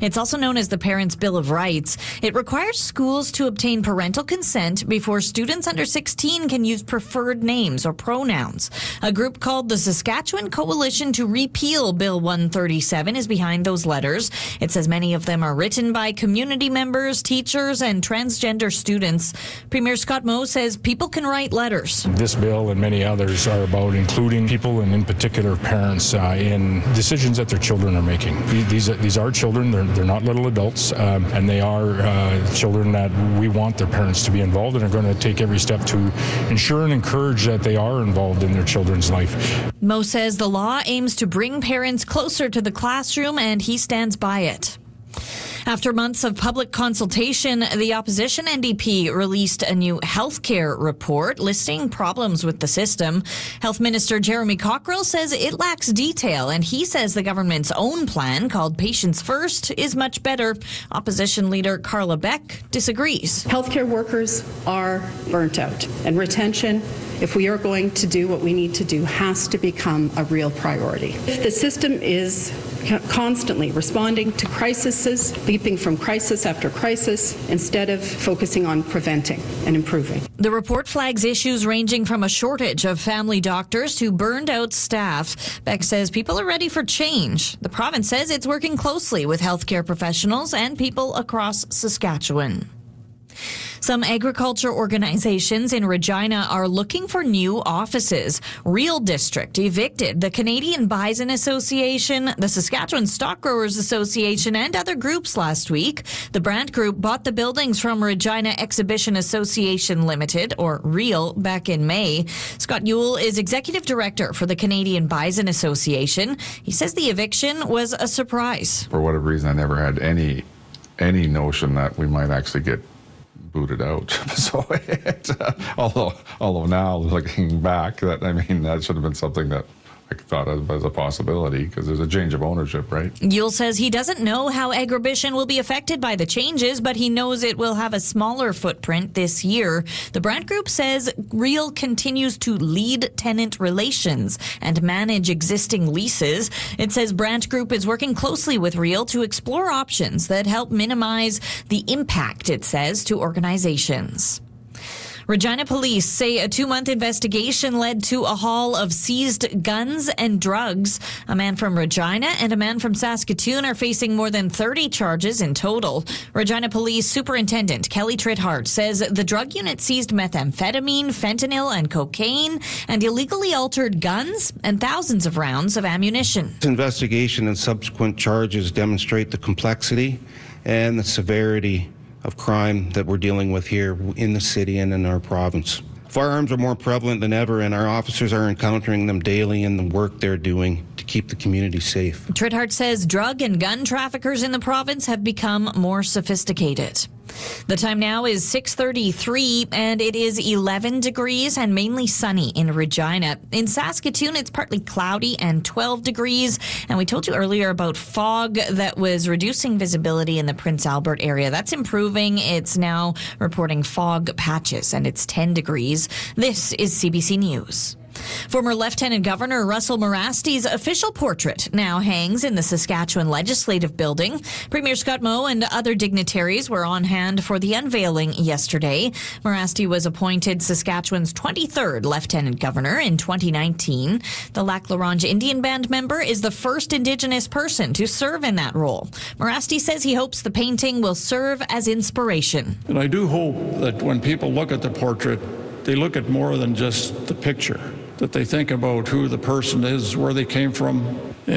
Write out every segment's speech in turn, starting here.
It's also known as the Parents' Bill of Rights. It requires schools to obtain parental consent before students under 16 can use preferred names or pronouns. A group called the Saskatchewan Coalition to Repeal Bill 137 is behind those letters. It says many of them are written by community members, teachers, and transgender students. Premier Scott Moe says people can write letters. This bill and many others are about including people, and in particular parents, in decisions that their children are making. These are children. They're not little adults, and they are children that we want their parents to be involved and are going to take every step to ensure and encourage that they are involved in their children's life. Moe says the law aims to bring parents closer to the classroom, and he stands by it. After months of public consultation, the opposition NDP released a new healthcare report listing problems with the system. Health Minister Jeremy Cockrell says it lacks detail, and he says the government's own plan, called Patients First, is much better. Opposition leader Carla Beck disagrees. Healthcare workers are burnt out, and retention, if we are going to do what we need to do, has to become a real priority. If the system is constantly responding to crises, leaping from crisis after crisis, instead of focusing on preventing and improving. The report flags issues ranging from a shortage of family doctors to burned out staff. Beck says people are ready for change. The province says it's working closely with healthcare professionals and people across Saskatchewan. Some agriculture organizations in Regina are looking for new offices. Real District evicted the Canadian Bison Association, the Saskatchewan Stock Growers Association, and other groups last week. The Brandt Group bought the buildings from Regina Exhibition Association Limited, or REAL, back in May. Scott Ewell is executive director for the Canadian Bison Association. He says the eviction was a surprise. For whatever reason, I never had any notion that we might actually get booted out. So, although now looking back, that should have been something that I thought of as a possibility, because there's a change of ownership, right? Ewell says he doesn't know how Agribition will be affected by the changes, but he knows it will have a smaller footprint this year. The Brandt Group says REAL continues to lead tenant relations and manage existing leases. It says Brandt Group is working closely with REAL to explore options that help minimize the impact, it says, to organizations. Regina police say a 2-month investigation led to a haul of seized guns and drugs. A man from Regina and a man from Saskatoon are facing more than 30 charges in total. Regina Police Superintendent Kelly Trithart says the drug unit seized methamphetamine, fentanyl, and cocaine, and illegally altered guns and thousands of rounds of ammunition. This investigation and subsequent charges demonstrate the complexity and the severity of crime that we're dealing with here in the city and in our province. Firearms are more prevalent than ever, and our officers are encountering them daily in the work they're doing to keep the community safe. Trithart says drug and gun traffickers in the province have become more sophisticated. The time now is 6:33, and it is 11 degrees and mainly sunny in Regina. In Saskatoon, it's partly cloudy and 12 degrees. And we told you earlier about fog that was reducing visibility in the Prince Albert area. That's improving. It's now reporting fog patches, and it's 10 degrees. This is CBC News. Former Lieutenant Governor Russell Morasty's official portrait now hangs in the Saskatchewan Legislative Building. Premier Scott Moe and other dignitaries were on hand for the unveiling yesterday. Morasty was appointed Saskatchewan's 23rd Lieutenant Governor in 2019. The Lac La Ronge Indian Band member is the first Indigenous person to serve in that role. Morasty says he hopes the painting will serve as inspiration. And I do hope that when people look at the portrait, they look at more than just the picture, that they think about who the person is, where they came from,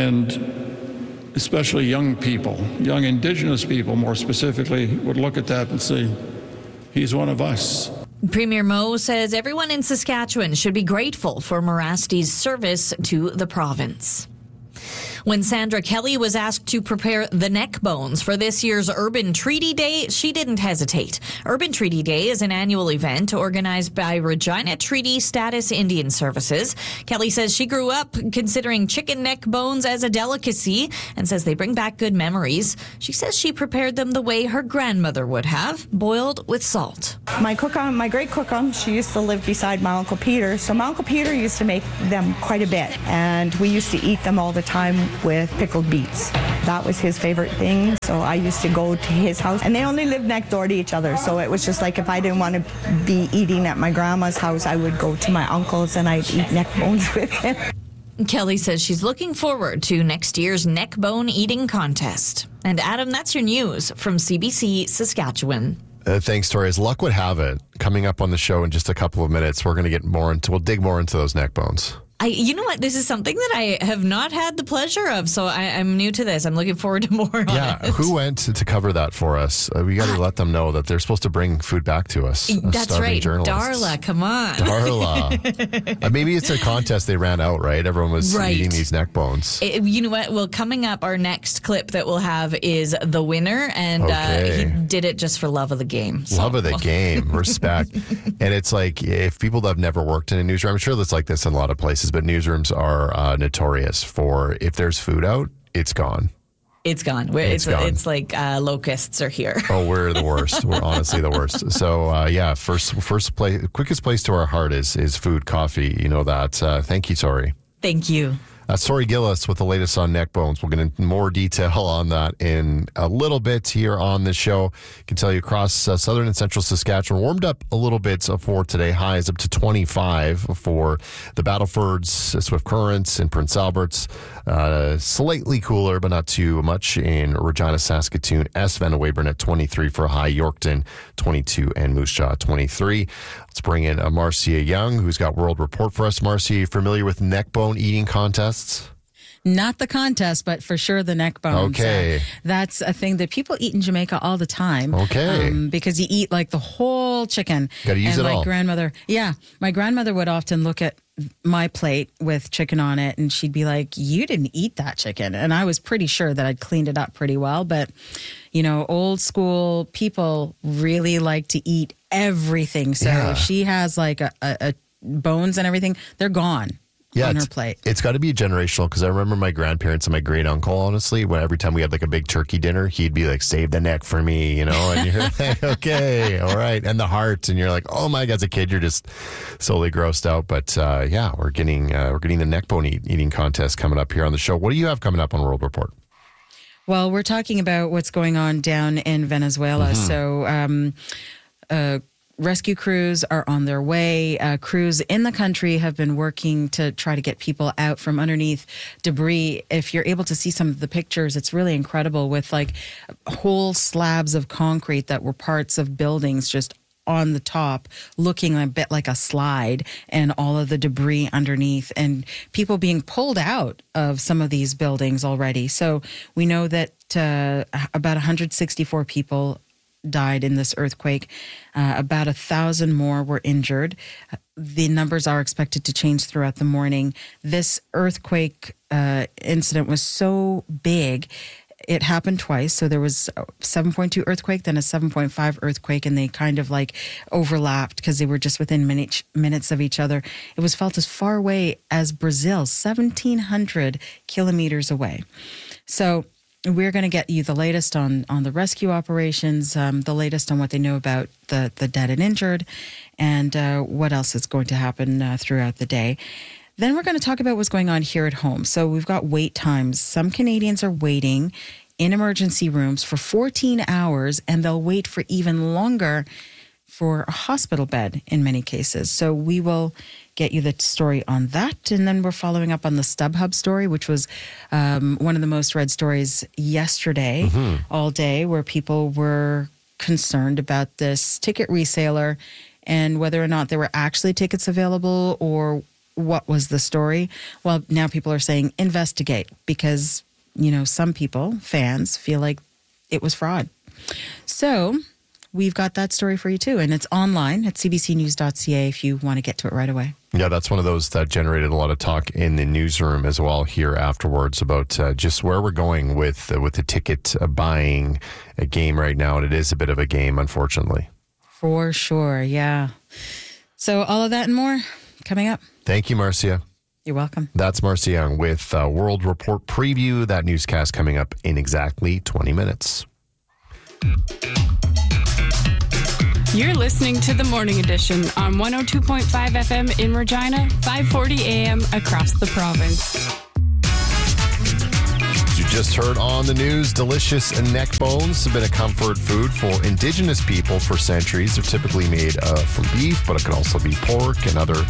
and especially young people, young Indigenous people more specifically, would look at that and say, he's one of us. Premier Moe says everyone in Saskatchewan should be grateful for Morasty's service to the province. When Sandra Kelly was asked to prepare the neck bones for this year's Urban Treaty Day, she didn't hesitate. Urban Treaty Day is an annual event organized by Regina Treaty Status Indian Services. Kelly says she grew up considering chicken neck bones as a delicacy and says they bring back good memories. She says she prepared them the way her grandmother would have, boiled with salt. My great cook-on, she used to live beside my Uncle Peter, so my Uncle Peter used to make them quite a bit, and we used to eat them all the time with pickled beets. That was his favorite thing. So I used to go to his house, and they only lived next door to each other. So it was just like, if I didn't want to be eating at my grandma's house, I would go to my uncle's and I'd eat neck bones with him. Kelly says she's looking forward to next year's neck bone eating contest. And Adam, that's your news from CBC Saskatchewan. Thanks, Tori. As luck would have it, coming up on the show in just a couple of minutes, we'll dig more into those neck bones. You know what? This is something that I have not had the pleasure of, so I'm new to this. I'm looking forward to more on it. Who went to cover that for us? We got to let them know that they're supposed to bring food back to us. That's right. Journalists. Darla, come on. Darla. Maybe it's a contest they ran out, right? Everyone was eating these neck bones. You know what? Well, coming up, our next clip that we'll have is the winner, and he did it just for love of the game. So. Love of the game. Respect. And it's like, if people that have never worked in a newsroom, I'm sure it's like this in a lot of places, but newsrooms are notorious for, if there's food out, it's gone. It's gone. It's gone. It's like locusts are here. Oh, we're the worst. We're honestly the worst. So, first place, quickest place to our heart is food, coffee. You know that. Thank you, Tori. Thank you. Tori Gillis with the latest on neck bones. We'll get into more detail on that in a little bit here on the show. I can tell you across southern and central Saskatchewan, warmed up a little bit for today. Highs up to 25 for the Battlefords, Swift Currents, and Prince Albert's. Slightly cooler, but not too much in Regina, Saskatoon. Van Weyburn at 23 for a high. Yorkton 22 and Moose Jaw 23. Let's bring in Marcia Young, who's got World Report for us. Marcia, you familiar with neck bone eating contests? Not the contest, but for sure the neck bones. Okay. That's a thing that people eat in Jamaica all the time. Okay. Because you eat like the whole chicken. Got to use it all. My grandmother would often look at my plate with chicken on it, and she'd be like, "You didn't eat that chicken." And I was pretty sure that I'd cleaned it up pretty well. But, old school people really like to eat everything. So if she has like a bones and everything, they're gone. On her plate. It's got to be generational, because I remember my grandparents and my great uncle, honestly, when every time we had like a big turkey dinner, he'd be like, "Save the neck for me," and you're like, okay, all right. And the heart, and you're like, oh my God, as a kid, you're just slowly grossed out. But we're getting the neck bone eating contest coming up here on the show. What do you have coming up on World Report? Well, we're talking about what's going on down in Venezuela. So, rescue crews are on their way. Crews in the country have been working to try to get people out from underneath debris. If you're able to see some of the pictures, it's really incredible, with like whole slabs of concrete that were parts of buildings just on the top, looking a bit like a slide, and all of the debris underneath, and people being pulled out of some of these buildings already. So we know that about 164 people died in this earthquake. About 1,000 more were injured. The numbers are expected to change throughout the morning. This earthquake incident was so big. It happened twice. So there was a 7.2 earthquake, then a 7.5 earthquake, and they kind of like overlapped because they were just within minutes of each other. It was felt as far away as Brazil, 1,700 kilometers away. So we're going to get you the latest on the rescue operations, the latest on what they know about the dead and injured, and what else is going to happen throughout the day. Then we're going to talk about what's going on here at home. So we've got wait times. Some Canadians are waiting in emergency rooms for 14 hours, and they'll wait for even longer for a hospital bed in many cases. So we will get you the story on that. And then we're following up on the StubHub story, which was one of the most read stories yesterday, all day, where people were concerned about this ticket reseller and whether or not there were actually tickets available, or what was the story. Well, now people are saying investigate, because, some people, fans, feel like it was fraud. So we've got that story for you too, and it's online at cbcnews.ca if you want to get to it right away. Yeah, that's one of those that generated a lot of talk in the newsroom as well here afterwards about just where we're going with the ticket buying a game right now, and it is a bit of a game, unfortunately. For sure, yeah. So all of that and more coming up. Thank you, Marcia. You're welcome. That's Marcia Young with World Report Preview. That newscast coming up in exactly 20 minutes. You're listening to the Morning Edition on 102.5 FM in Regina, 540 AM across the province. Just heard on the news, delicious neck bones have been a comfort food for Indigenous people for centuries. They're typically made from beef, but it could also be pork and other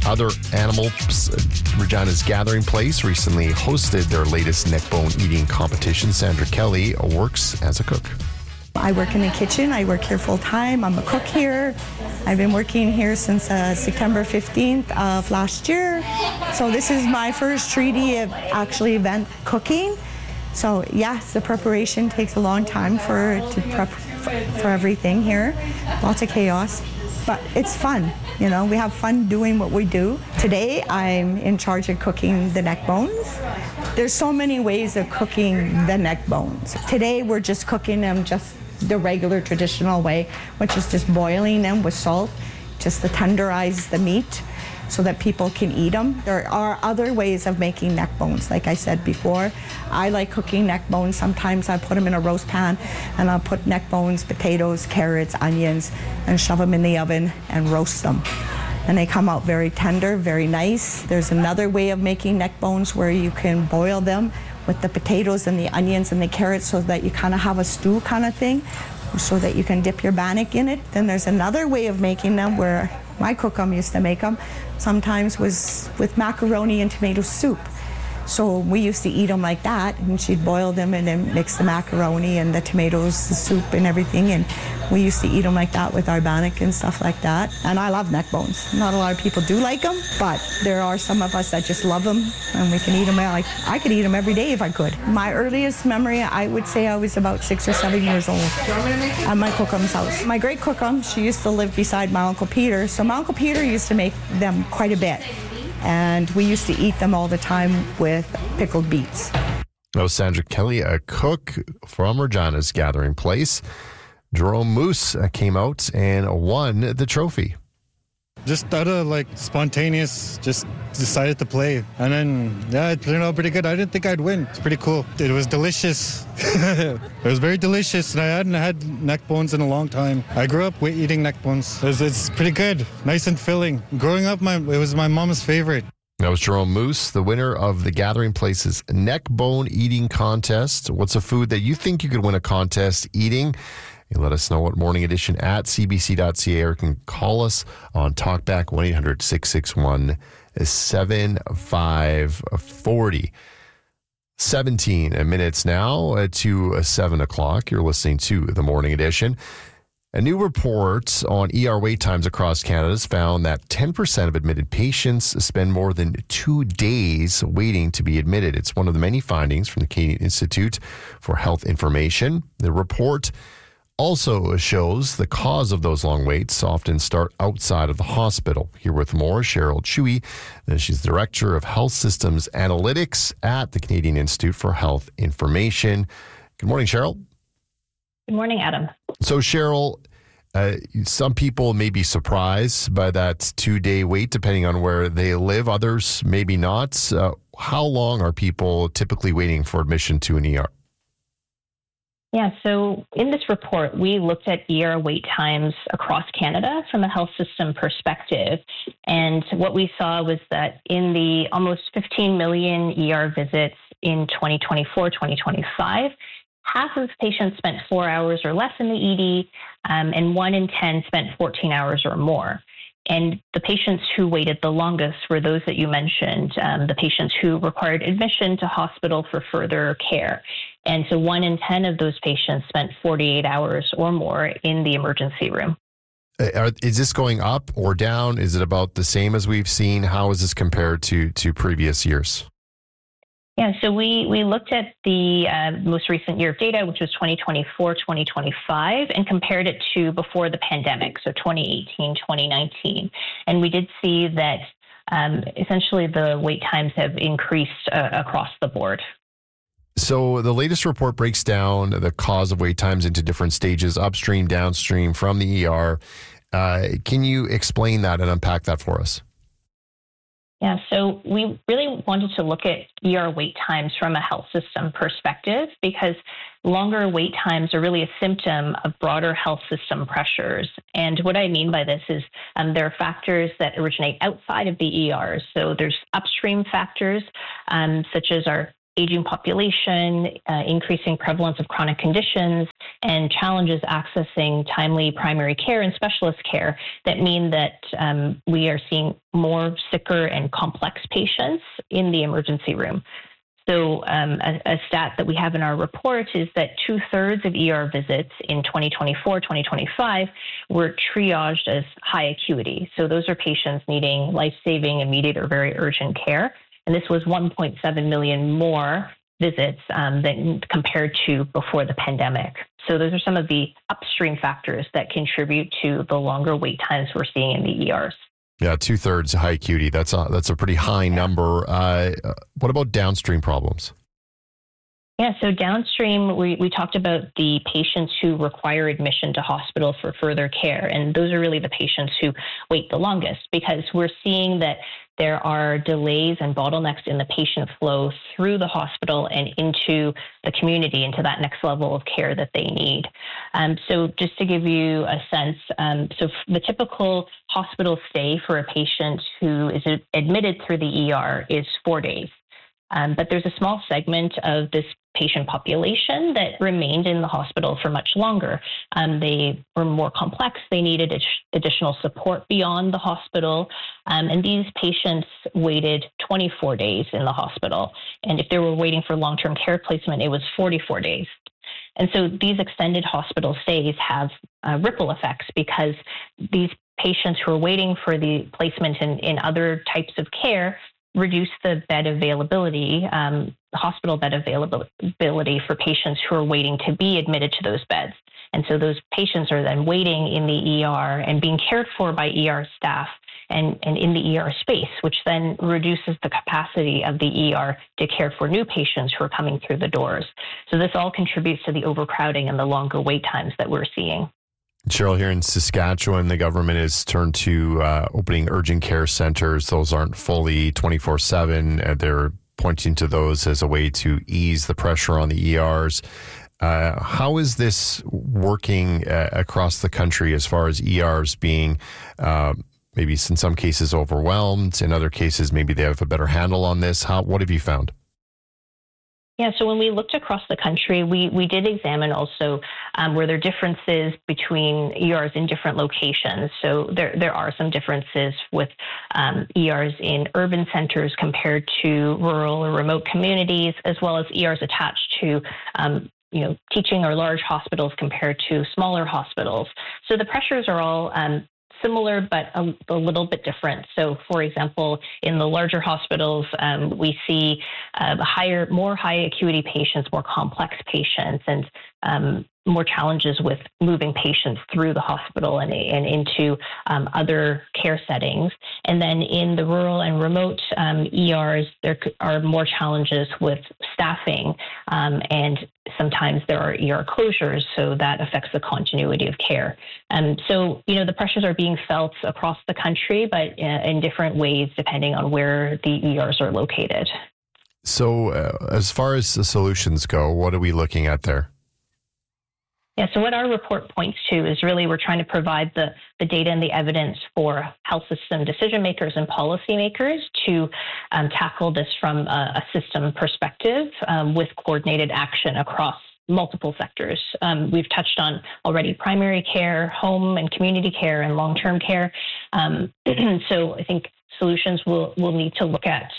animals. Regina's Gathering Place recently hosted their latest neck bone eating competition. Sandra Kelly works as a cook. I work in the kitchen. I work here full time. I'm a cook here. I've been working here since September 15th of last year. So this is my first treaty of actually event cooking. So yes, the preparation takes a long time to prep for everything here. Lots of chaos, but it's fun. You know, we have fun doing what we do. Today, I'm in charge of cooking the neck bones. There's so many ways of cooking the neck bones. Today, we're just cooking them just the regular traditional way, which is just boiling them with salt, just to tenderize the meat so that people can eat them. There are other ways of making neck bones. Like I said before, I like cooking neck bones. Sometimes I put them in a roast pan and I'll put neck bones, potatoes, carrots, onions, and shove them in the oven and roast them. And they come out very tender, very nice. There's another way of making neck bones where you can boil them with the potatoes and the onions and the carrots so that you kind of have a stew kind of thing, so that you can dip your bannock in it. Then there's another way of making them where my cook-um used to make them, sometimes was with macaroni and tomato soup. So we used to eat them like that, and she'd boil them and then mix the macaroni and the tomatoes, the soup and everything, and we used to eat them like that with our bannock and stuff like that. And I love neck bones. Not a lot of people do like them, but there are some of us that just love them, and we can eat them. Like I could eat them every day if I could. My earliest memory, I would say I was about 6 or 7 years old at my cook-um's house. My great cook-um, she used to live beside my Uncle Peter, so my Uncle Peter used to make them quite a bit. And we used to eat them all the time with pickled beets. That was Sandra Kelly, a cook from Regina's Gathering Place. Jerome Moose came out and won the trophy. Just out of spontaneous, just decided to play. And then, it turned out pretty good. I didn't think I'd win. It's pretty cool. It was delicious. It was very delicious, and I hadn't had neck bones in a long time. I grew up eating neck bones. It's pretty good, nice and filling. Growing up, it was my mom's favorite. That was Jerome Moose, the winner of the Gathering Place's neck bone eating contest. What's a food that you think you could win a contest eating? You let us know at Morning Edition at cbc.ca, or you can call us on Talkback 1-800-661-7540. 17 minutes now to 7 o'clock. You're listening to the Morning Edition. A new report on ER wait times across Canada has found that 10% of admitted patients spend more than 2 days waiting to be admitted. It's one of the many findings from the Canadian Institute for Health Information. The report also shows the cause of those long waits often start outside of the hospital. Here with more, Cheryl Chewy. She's the Director of Health Systems Analytics at the Canadian Institute for Health Information. Good morning, Cheryl. Good morning, Adam. So, Cheryl, some people may be surprised by that 2-day wait, depending on where they live. Others maybe not. How long are people typically waiting for admission to an ER? Yeah, so in this report, we looked at ER wait times across Canada from a health system perspective. And what we saw was that in the almost 15 million ER visits in 2024-2025, half of patients spent 4 hours or less in the ED, and 1 in 10 spent 14 hours or more. And the patients who waited the longest were those that you mentioned, the patients who required admission to hospital for further care. And so 1 in 10 of those patients spent 48 hours or more in the emergency room. Is this going up or down? Is it about the same as we've seen? How is this compared to previous years? Yeah, so we looked at the most recent year of data, which was 2024-2025, and compared it to before the pandemic, so 2018-2019. And we did see that essentially the wait times have increased across the board. So the latest report breaks down the cause of wait times into different stages, upstream, downstream, from the ER. Can you explain that and unpack that for us? Yeah, so we really wanted to look at ER wait times from a health system perspective, because longer wait times are really a symptom of broader health system pressures. And what I mean by this is there are factors that originate outside of the ERs. So there's upstream factors such as our aging population, increasing prevalence of chronic conditions, and challenges accessing timely primary care and specialist care that mean that we are seeing more sicker and complex patients in the emergency room. So a stat that we have in our report is that 2/3 of ER visits in 2024-2025 were triaged as high acuity. So those are patients needing life-saving, immediate, or very urgent care. And this was 1.7 million more visits than compared to before the pandemic. So those are some of the upstream factors that contribute to the longer wait times we're seeing in the ERs. Yeah, 2/3 high acuity. That's a pretty high number. What about downstream problems? Yeah, so downstream, we talked about the patients who require admission to hospital for further care. And those are really the patients who wait the longest, because we're seeing that there are delays and bottlenecks in the patient flow through the hospital and into the community, into that next level of care that they need. So just to give you a sense, so the typical hospital stay for a patient who is admitted through the ER is 4 days. But there's a small segment of this patient population that remained in the hospital for much longer. They were more complex. They needed additional support beyond the hospital. And these patients waited 24 days in the hospital. And if they were waiting for long-term care placement, it was 44 days. And so these extended hospital stays have ripple effects, because these patients who are waiting for the placement in other types of care reduce the bed availability, hospital bed availability for patients who are waiting to be admitted to those beds. And so those patients are then waiting in the ER and being cared for by ER staff and in the ER space, which then reduces the capacity of the ER to care for new patients who are coming through the doors. So this all contributes to the overcrowding and the longer wait times that we're seeing. Cheryl, here in Saskatchewan, the government has turned to opening urgent care centers. Those aren't fully 24/7. They're pointing to those as a way to ease the pressure on the ERs. How is this working across the country as far as ERs being maybe in some cases overwhelmed, in other cases maybe they have a better handle on this? What have you found? Yeah, so when we looked across the country, we did examine also were there differences between ERs in different locations. So there are some differences with ERs in urban centers compared to rural or remote communities, as well as ERs attached to teaching or large hospitals compared to smaller hospitals. So the pressures are all similar, but a little bit different. So, for example, in the larger hospitals, we see more high acuity patients, more complex patients, and more challenges with moving patients through the hospital and into other care settings. And then in the rural and remote ERs, there are more challenges with staffing, and sometimes there are ER closures, so that affects the continuity of care. So, the pressures are being felt across the country, but in different ways depending on where the ERs are located. So as far as the solutions go, what are we looking at there? Yeah, so what our report points to is really we're trying to provide the data and the evidence for health system decision makers and policymakers to tackle this from a system perspective with coordinated action across multiple sectors. We've touched on already primary care, home and community care, and long-term care. So I think solutions will need to look at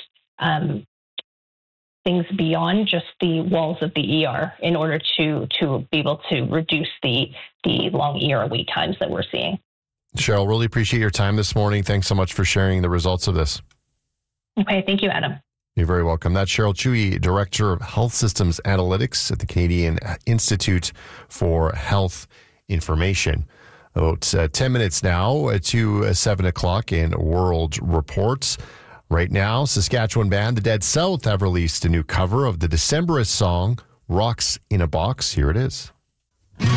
things beyond just the walls of the ER in order to be able to reduce the long ER wait times that we're seeing. Cheryl, really appreciate your time this morning. Thanks so much for sharing the results of this. Okay, thank you, Adam. You're very welcome. That's Cheryl Chewy, Director of Health Systems Analytics at the Canadian Institute for Health Information. About 10 minutes now to 7 o'clock in World Reports. Right now, Saskatchewan band The Dead South have released a new cover of the Decemberist song, Rocks in a Box. Here it is.